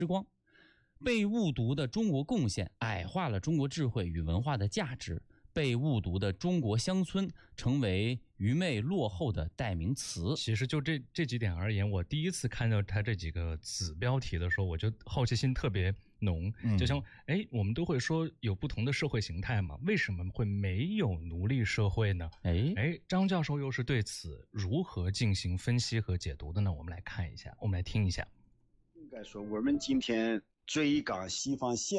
光。被误读的中国贡献矮化了中国智慧与文化的价值，被误读的中国乡村成为愚昧落后的代名词。 其实就这几点而言，我第一次看到他这几个子标题的时候，我就好奇心特别浓。就像我们都会说有不同的社会形态嘛，为什么会没有奴隶社会呢？张教授又是对此如何进行分析和解读的呢？我们来看一下，我们来听一下。 应该说我们今天追赶西方现